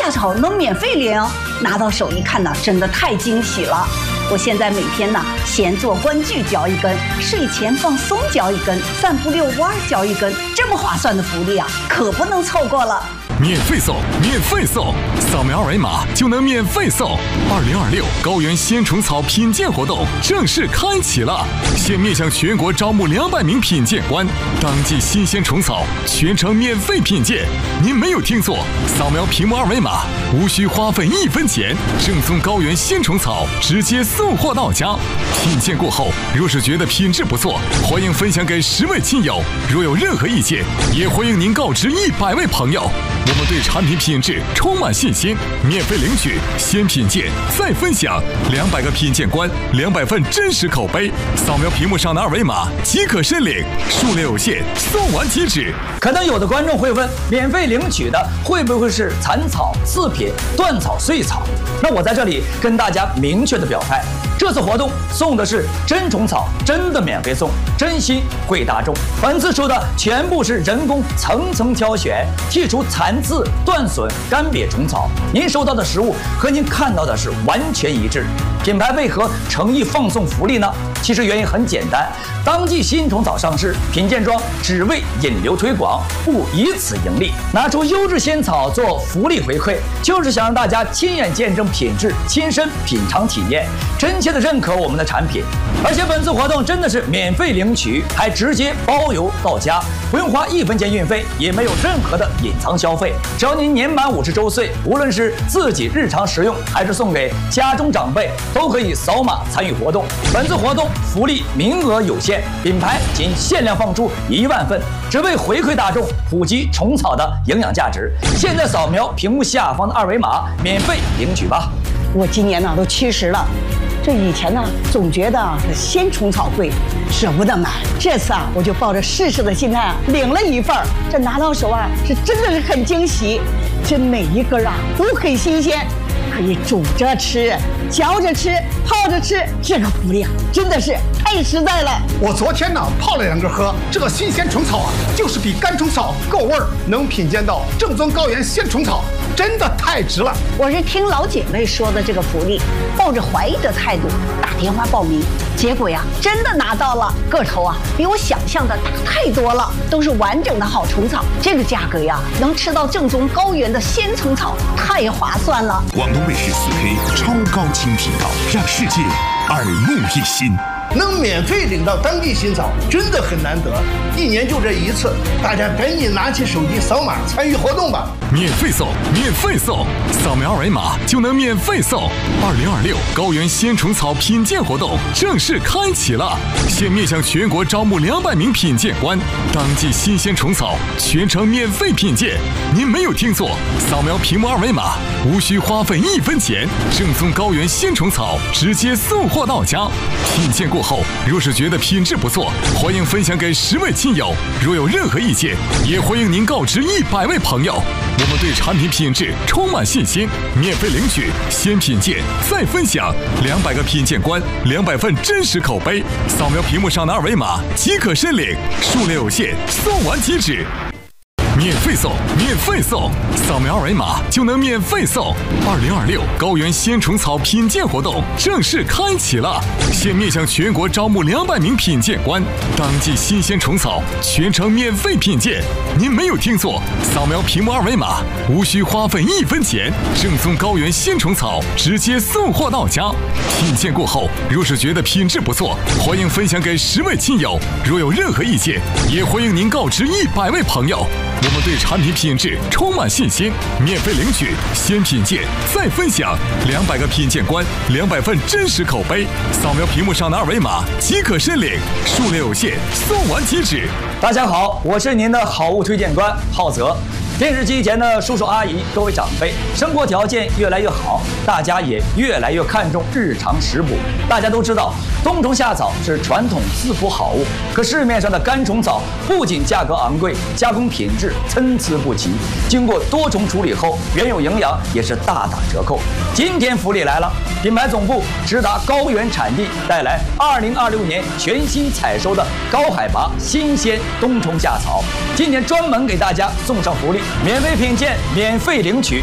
夏草能免费领，拿到手一看呢，真的太惊喜了。我现在每天呢，闲坐观剧嚼一根，睡前放松嚼一根，散步遛弯嚼一根，这么划算的福利啊，可不能错过了。 免费送，免费送！扫描二维码就能免费送。2026高原鲜虫草品鉴活动正式开启了，现面向全国招募200名品鉴官，当季新鲜虫草全程免费品鉴。您没有听错，扫描屏幕二维码，无需花费1分钱，正宗高原鲜虫草直接送货到家。品鉴过后，若是觉得品质不错，欢迎分享给10位亲友。若有任何意见，也欢迎您告知100位朋友。我们对产品品质充满信心，免费领取，先品鉴再分享，200个品鉴官，200份真实口碑。扫描屏幕上的二维码即可申领，数量有限，送完即止。 可能有的观众会问，免费领取的会不会是残草、次品、断草、碎草？那我在这里跟大家明确的表态，这次活动送的是真虫草，真的免费送，真心惠大众。本次出的全部是人工层层挑选，剔除残次、断损、干瘪虫草，您收到的实物和您看到的是完全一致。品牌为何诚意放送福利呢？其实原因很简单，当季新虫草上市，品鉴庄只为引流推广，不以此盈利。拿出优质仙草做福利回馈，就是想让大家亲眼见证品质，亲身品尝体验，真切的认可我们的产品。而且本次活动真的是免费领取，还直接包邮到家，不用花1分钱运费，也没有任何的隐藏消费。只要您年满50周岁，无论是自己日常食用，还是送给家中长辈，都可以扫码参与活动。本次活动福利名额有限，品牌仅限量放出1万份，只为回馈大众，普及虫草的营养价值。现在扫描屏幕下方的二维码，免费领取吧。 我今年呢都70了，这以前呢总觉得鲜虫草贵，舍不得买。这次啊，我就抱着试试的心态啊，领了1份，这拿到手啊，是真的是很惊喜。这每一根啊都很新鲜，可以煮着吃、嚼着吃、泡着吃，这个福利啊真的是太实在了。 我昨天呢泡了2根喝，这个新鲜虫草啊，就是比干虫草够味儿，能品鉴到正宗高原鲜虫草，真的太值了。 我是听老姐妹说的这个福利，抱着怀疑的态度打电话报名，结果呀真的拿到了，个头啊比我想象的大太多了，都是完整的好虫草，这个价格呀能吃到正宗高原的鲜虫草，太划算了。 广东卫视4K 超高清频道，让世界耳目一新。 能免费领到当地新草，真的很难得，1年就这一次，大家赶紧拿起手机扫码参与活动吧！ 免费送，免费送！扫描二维码就能免费送。2026高原鲜虫草品鉴活动正式开启了，现面向全国招募200名品鉴官，当季新鲜虫草全程免费品鉴。您没有听错，扫描屏幕二维码，无需花费1分钱，正宗高原鲜虫草直接送货到家。品鉴过后，若是觉得品质不错，欢迎分享给10位亲友。若有任何意见，也欢迎您告知100位朋友。我们对产品品质充满信心，免费领取，先品鉴再分享，200个品鉴官，200份真实口碑。扫描屏幕上的二维码即可申领，数量有限，送完即止。免费送，免费送！扫描二维码就能免费送。2026高原鲜虫草品鉴活动正式开启了，现面向全国招募200名品鉴官，当季新鲜虫草全程免费品鉴。您没有听错，扫描屏幕二维码，无需花费1分钱，正宗高原鲜虫草直接送货到家。品鉴过后，若是觉得品质不错，欢迎分享给10位亲友。若有任何意见，也欢迎您告知100位朋友。我们对产品品质充满信心，免费领取，先品鉴再分享，200个品鉴官，200份真实口碑。扫描屏幕上的二维码即可申领，数量有限，送完即止。 大家好，我是您的好物推荐官浩泽。电视机前的叔叔阿姨、各位长辈，生活条件越来越好，大家也越来越看重日常食补。大家都知道，冬虫夏草是传统滋补好物，可市面上的干虫草不仅价格昂贵，加工品质参差不齐，经过多重处理后，原有营养也是大打折扣。今天福利来了，品牌总部直达高原产地，带来2026年全新采收的高海拔新鲜冬虫夏草。今天专门给大家送上福利，免费品鉴，免费领取。